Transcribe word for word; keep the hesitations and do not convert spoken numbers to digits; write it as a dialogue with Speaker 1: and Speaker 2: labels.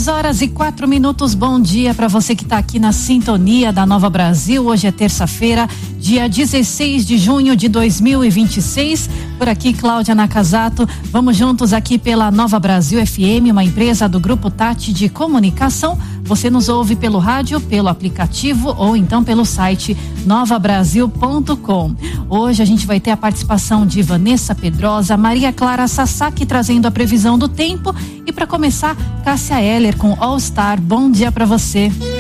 Speaker 1: seis horas e quatro minutos, bom dia para você que está aqui na sintonia da Nova Brasil. Hoje é terça-feira, dia dezesseis de junho de dois mil e vinte e seis. Por aqui, Cláudia Nakazato. Vamos juntos aqui pela Nova Brasil F M, uma empresa do Grupo Tati de Comunicação. Você nos ouve pelo rádio, pelo aplicativo ou então pelo site nova brasil ponto com. Hoje a gente vai ter a participação de Vanessa Pedrosa, Maria Clara Sasaki trazendo a previsão do tempo e para começar, Cássia Eller com All Star. Bom dia para você.